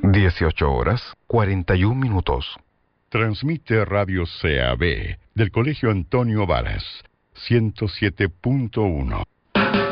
18:41. Transmite Radio CAB del Colegio Antonio Varas, 107.1.